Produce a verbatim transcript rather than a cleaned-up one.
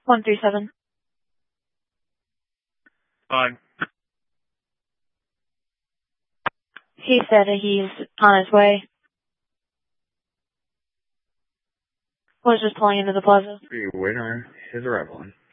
one three seven. Fine. He said he's on his way. Was just pulling into the plaza. Are you waiting on his arrival?